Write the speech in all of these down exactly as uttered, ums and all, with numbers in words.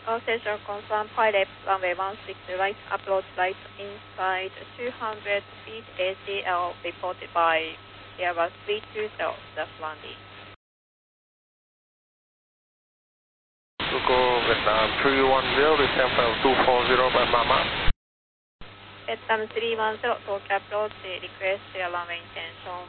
All station confirm pilot runway one six right, approach right inside two hundred feet A C L reported by Airbus three two zero, left landing. Loco Vietnam three one zero, descend flight two four zero by Mama. Vietnam three one zero, Tokyo approach, request clear runway intention.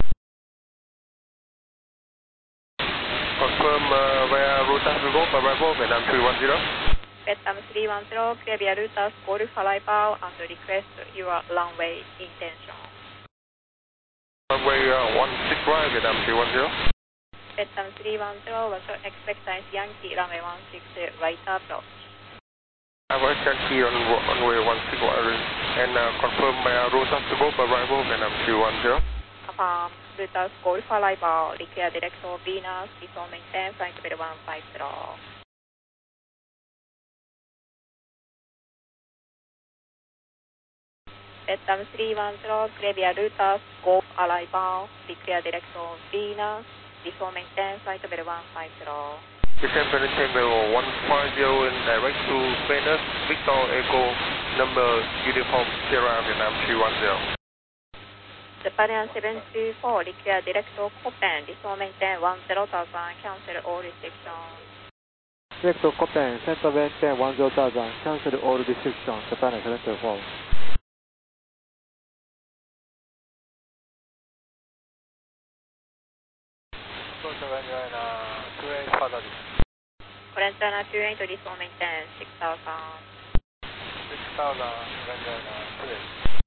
Confirm uh, where route has to go, arrival, Vietnam three one zero. Vietnam three one zero, clear via route Golf arrival and request your runway intention. Runway uh, one six right, Vietnam three one zero. Vietnam three one zero, was expect nice Yankee, runway one six right approach. I was Yankee on runway one six right, and uh, confirm where route has to go, arrival, Vietnam three one zero. Confirm, route Golf arrival, declare direction Venus, before maintain, flight level one five zero. Vietnam three one zero, clear via route Golf arrival, declare direction Venus, before maintain, flight level one five zero. Descend maintain level one five zero in direct to Venus, Victor Echo, number uniform Sierra, Vietnam three one zero. Japan seven two four, declare direction Copen, before maintain one zero thousand, cancel all restrictions. Director Copen, center maintain one zero thousand, cancel all restrictions, Japan seven two four. Current runner two eight, before maintain six thousand. six thousand, two eight.